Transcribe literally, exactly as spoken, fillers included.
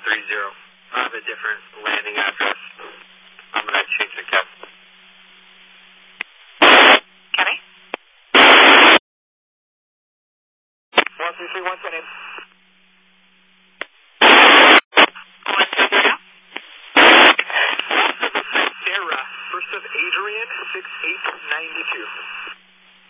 three zero. I have a different landing address. I'm going to change the cap. Kenny? one three three one, Kenny. Sarah, first of Adrian, six eight nine two.